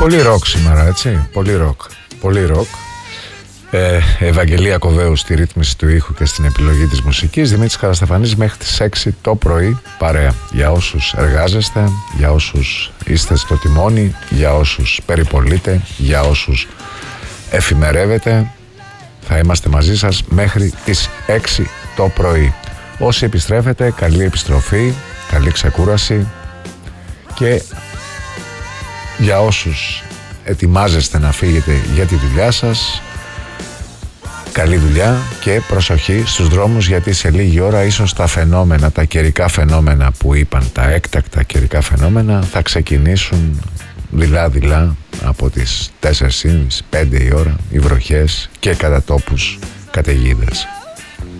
Πολύ ροκ σήμερα, έτσι. Πολύ ροκ. Πολύ ροκ. Ευαγγελία Κοβέου στη ρύθμιση του ήχου και στην επιλογή της μουσικής. Δημήτρης Χαραστεφανής μέχρι τις 6 το πρωί παρέα. Για όσους εργάζεστε, για όσους είστε στο τιμόνι, για όσους περιπολείτε, για όσους εφημερεύετε, θα είμαστε μαζί σας μέχρι τις 6 το πρωί. Όσοι επιστρέφετε, καλή επιστροφή, καλή ξεκούραση, και για όσους ετοιμάζεστε να φύγετε για τη δουλειά σας, καλή δουλειά και προσοχή στους δρόμους, γιατί σε λίγη ώρα ίσως τα φαινόμενα, τα καιρικά φαινόμενα που είπαν, τα έκτακτα καιρικά φαινόμενα, θα ξεκινήσουν δειλά-δειλά από τις 4:30-5 η ώρα, οι βροχές και κατά τόπους καταιγίδες.